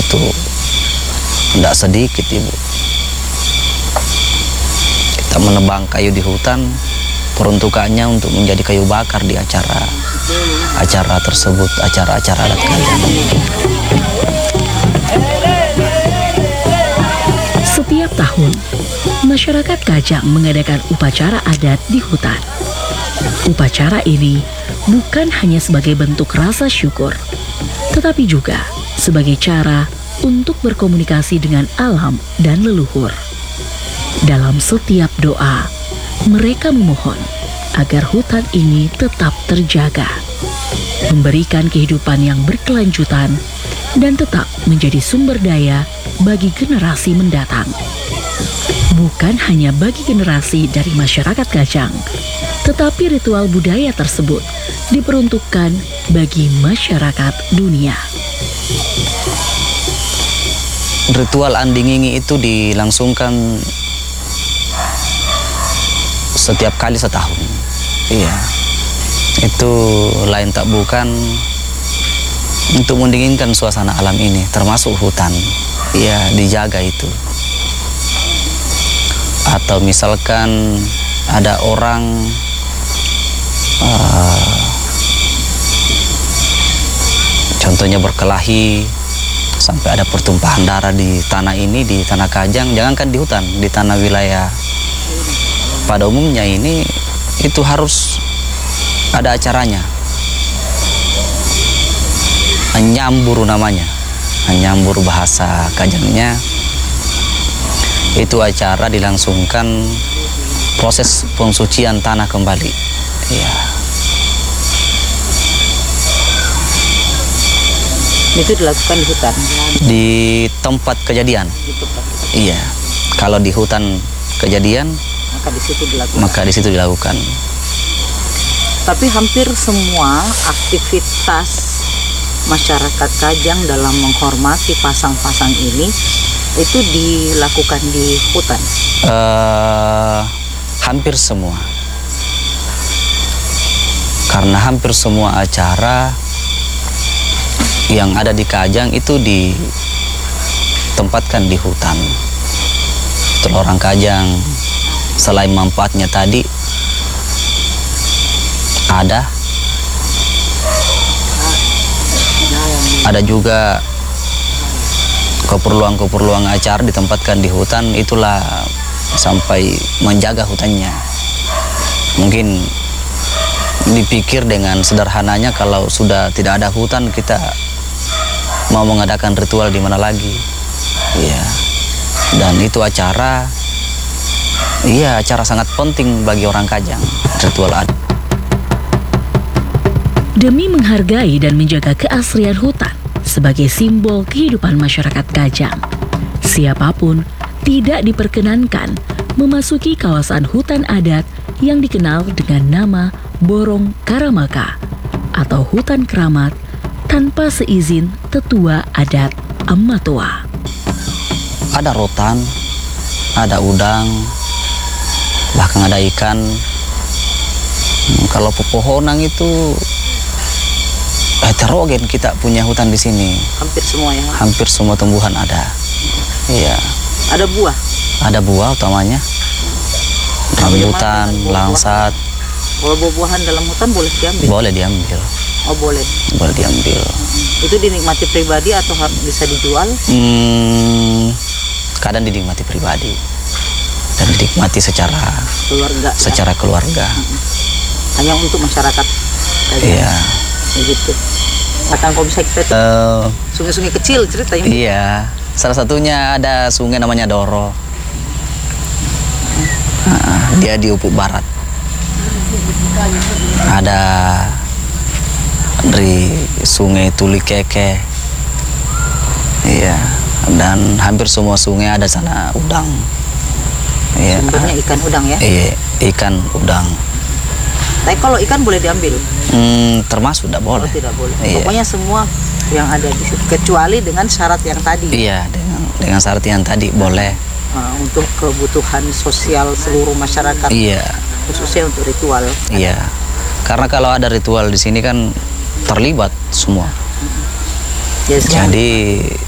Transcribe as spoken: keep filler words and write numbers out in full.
itu tidak sedikit, Ibu. Kita menebang kayu di hutan, peruntukannya untuk menjadi kayu bakar di acara acara tersebut, acara-acara adat Kajang. Setiap tahun, masyarakat Kajang mengadakan upacara adat di hutan. Upacara ini bukan hanya sebagai bentuk rasa syukur, tetapi juga sebagai cara untuk berkomunikasi dengan alam dan leluhur. Dalam setiap doa, mereka memohon agar hutan ini tetap terjaga, memberikan kehidupan yang berkelanjutan, dan tetap menjadi sumber daya bagi generasi mendatang. Bukan hanya bagi generasi dari masyarakat Kajang, tetapi ritual budaya tersebut diperuntukkan bagi masyarakat dunia. Ritual Andingingi itu dilangsungkan setiap kali setahun. Iya, itu lain tak bukan untuk mendinginkan suasana alam ini, termasuk hutan. Iya, dijaga itu. Atau misalkan ada orang uh, contohnya berkelahi sampai ada pertumpahan darah di tanah ini, di tanah Kajang, jangankan di hutan, di tanah wilayah pada umumnya ini, itu harus ada acaranya. Nyambur namanya, nyambur bahasa Kajangnya. Itu acara dilangsungkan proses pensucian tanah kembali. Ya. Itu dilakukan di hutan? Di tempat kejadian. Di tempat. Iya. Kalau di hutan kejadian, maka di situ dilakukan. Maka di situ dilakukan. Tapi hampir semua aktivitas masyarakat Kajang dalam menghormati pasang-pasang ini itu dilakukan di hutan. Uh, hampir semua. Karena hampir semua acara yang ada di Kajang itu ditempatkan di hutan. Setelah orang Kajang, selain manfaatnya tadi, ada ada juga keperluan-keperluan acara ditempatkan di hutan, itulah sampai menjaga hutannya. Mungkin dipikir dengan sederhananya, kalau sudah tidak ada hutan, kita mau mengadakan ritual di mana lagi? Iya. Dan itu acara, iya acara sangat penting bagi orang Kajang, ritual adat. Demi menghargai dan menjaga keaslian hutan sebagai simbol kehidupan masyarakat Kajang, siapapun tidak diperkenankan memasuki kawasan hutan adat yang dikenal dengan nama Borong Karamaka atau hutan keramat tanpa seizin tetua adat Amatoa. Ada rotan, ada udang, bahkan ada ikan. Kalau pepohonan itu heterogen, kita punya hutan di sini. Hampir semua ya? Hampir semua tumbuhan ada. Iya. Ada buah? Ada buah utamanya. Rambutan, langsat. Kalau buah-buahan dalam hutan boleh diambil? Boleh diambil. Oh boleh? Boleh diambil. Itu dinikmati pribadi atau bisa dijual? Hmm, kadang dinikmati pribadi dan dinikmati secara keluarga. Secara kan? keluarga. Hanya untuk masyarakat. Iya. Begitu. Akan kau bisa cerita uh, sungai-sungai kecil ceritanya? Iya. Salah satunya ada sungai namanya Doro. Nah, dia di Upuk Barat. Ada dari sungai Tulikeke. Iya. Dan hampir semua sungai ada sana udang. Iya. Sumbernya ikan udang ya? Iya, ikan udang. Tapi kalau ikan boleh diambil? Hmm, termasuk tidak boleh. Oh, tidak boleh. Iya. Pokoknya semua yang ada di situ, kecuali dengan syarat yang tadi. Iya, dengan dengan syarat yang tadi boleh. Nah, untuk kebutuhan sosial seluruh masyarakat. Iya. Khususnya untuk ritual. Iya. Karena kalau ada ritual di sini kan terlibat semua. Yes, Jadi